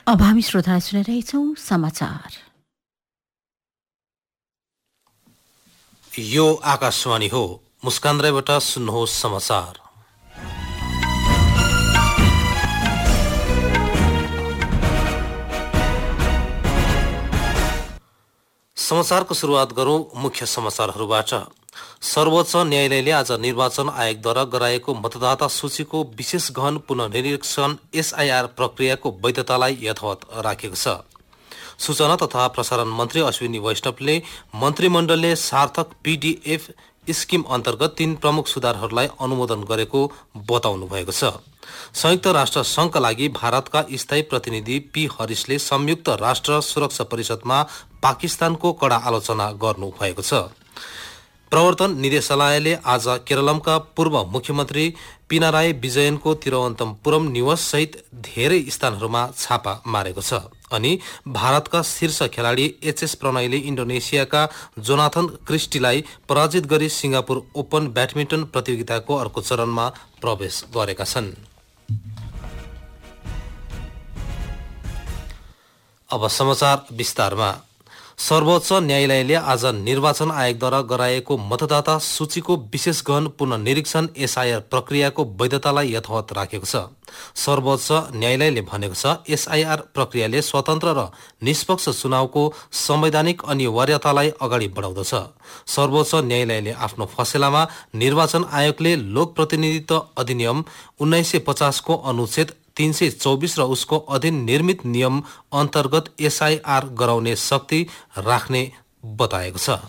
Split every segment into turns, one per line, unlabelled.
अब हामी श्रोता सुनिरहेछौँ समाचार।
यो आकाशवाणी हो। मुस्कान राईबाट सुन्नुहोस् समाचार। समाचारको सुरुवात गरौं मुख्य समाचारहरूबाट। सर्वोच्च न्यायालयले आज निर्वाचन आयोगद्वारा गराएको मतदाता सूचीको विशेष गहन पुनर्निरीक्षण एसआईआर प्रक्रियाको वैधतालाई यथावत राखेको छ। सूचना तथा प्रसारण मन्त्री अश्विनी वैष्णवले मन्त्रीमण्डलले सार्थक पीडीएफ स्किम अन्तर्गत 3 प्रमुख सुधारहरूलाई अनुमोदन गरेको बताउनु भएको छ। संयुक्त राष्ट्र संघका लागि भारतका स्थायी प्रतिनिधि पी हरिशले संयुक्त राष्ट्र सुरक्षा परिषदमा पाकिस्तानको कडा आलोचना गर्नु भएको छ। प्रवर्तन निदेशालयले आज केरलमका पूर्व मुख्यमन्त्री पिनाराई विजयनको तिरुवनन्तपुरम निवास सहित धेरै स्थानहरूमा छापा मारेको छ। अनि भारतका शीर्ष खेलाडी एचएस प्रणयले इन्डोनेसियाका जोनाथन क्रिस्टीलाई पराजित गरी सिंगापुर ओपन ब्याडमिन्टन प्रतियोगिताको अर्को चरणमा प्रवेश गरेका छन्। अब समाचार विस्तारमा। सर्वोच्च न्यायालयले आज निर्वाचन आयोगद्वारा गराएको मतदाता सूचीको विशेष गहन पुनर्निरीक्षण एसआईआर प्रक्रियाको वैधतालाई यथावत राखेको छ। सर्वोच्च न्यायालयले भनेको छ एसआईआर प्रक्रियाले स्वतन्त्र र निष्पक्ष चुनावको संवैधानिक अनिवार्यतालाई अगाडि बढाउँदछ। सर्वोच्च न्यायालयले आफ्नो फैसलामा निर्वाचन आयोगले लोक प्रतिनिधित्व अधिनियम 1950 को अनुच्छेद 324 र उसको अधीन निर्मित नियम अन्तर्गत एसआईआर गराउने शक्ति राख्ने बताएको छ।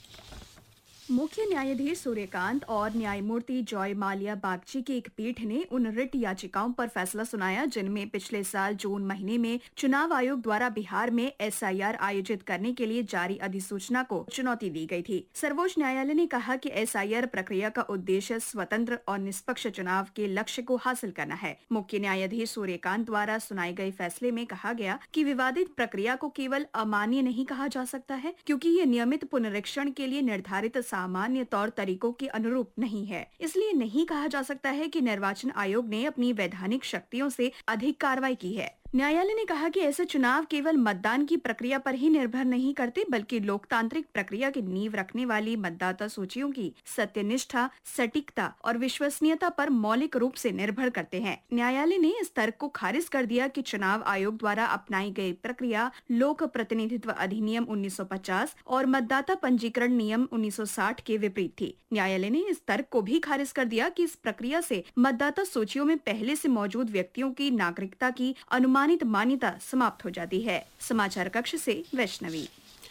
मुख्य न्यायाधीश सूर्यकांत और न्यायमूर्ति जॉय माल्या बागची की एक पीठ ने उन रिट याचिकाओं पर फैसला सुनाया जिनमें पिछले साल जून महीने में चुनाव आयोग द्वारा बिहार में एसआईआर आयोजित करने के लिए जारी अधिसूचना को चुनौती दी गई थी। सर्वोच्च न्यायालय ने कहा कि एसआईआर प्रक्रिया का उद्देश्य स्वतंत्र और निष्पक्ष चुनाव के लक्ष्य को हासिल करना है। मुख्य न्यायाधीश सूर्यकांत द्वारा सुनाए गए फैसले में कहा गया कि विवादित प्रक्रिया को केवल अमान्य नहीं कहा जा सकता है क्योंकि ये नियमित पुनरीक्षण के लिए निर्धारित सामान्य तौर तरीकों के अनुरूप नहीं है। इसलिए नहीं कहा जा सकता है कि निर्वाचन आयोग ने अपनी वैधानिक शक्तियों से अधिक कार्रवाई की है। न्यायालय ने कहा कि ऐसे चुनाव केवल मतदान की प्रक्रिया पर ही निर्भर नहीं करते बल्कि लोकतांत्रिक प्रक्रिया की नींव रखने वाली मतदाता सूचियों की सत्यनिष्ठा, सटीकता और विश्वसनीयता पर मौलिक रूप से निर्भर करते हैं। न्यायालय ने इस तर्क को खारिज कर दिया कि चुनाव आयोग द्वारा अपनाई गई प्रक्रिया लोक प्रतिनिधित्व अधिनियम 1950 और मतदाता पंजीकरण नियम 1960 के विपरीत थी। न्यायालय ने इस तर्क को भी खारिज कर दिया कि इस प्रक्रिया से मतदाता सूचियों में पहले से मौजूद व्यक्तियों की नागरिकता की अनुमानित मान्यता समाप्त हो जाती है। समाचार कक्ष से वैष्णवी।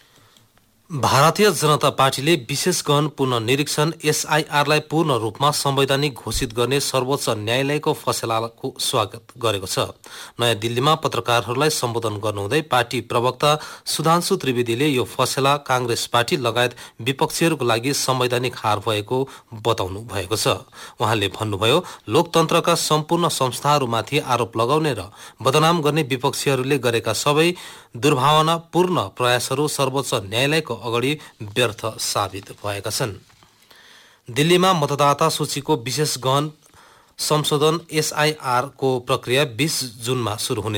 भारतीय जनता पार्टीले विशेष गहन पुनर्निरीक्षण एसआईआरलाई पूर्ण रूपमा संवैधानिक घोषित गर्ने सर्वोच्च न्यायालयको फैसलाको स्वागत गरेको छ। नयाँ दिल्लीमा पत्रकारहरूलाई सम्बोधन गर्नुहुँदै पार्टी प्रवक्ता सुधांशु त्रिवेदीले यो फैसला कांग्रेस पार्टी लगायत विपक्षीहरूको लागि संवैधानिक हार भएको बताउनु भएको छ। उहाँले भन्नुभयो लोकतन्त्रका सम्पूर्ण संस्थाहरूमाथि आरोप लगाउने र बदनाम गर्ने विपक्षीहरूले गरेका सबै दुर्भावनापूर्ण प्रयासहरू सर्वोच्च न्यायालयको अगाडि व्यर्थ साबित भएका छन्। दिल्लीमा मतदाता सूचीको विशेष गहन संशोधन एसआईआर को प्रक्रिया 20 जुनमा सुरु हुने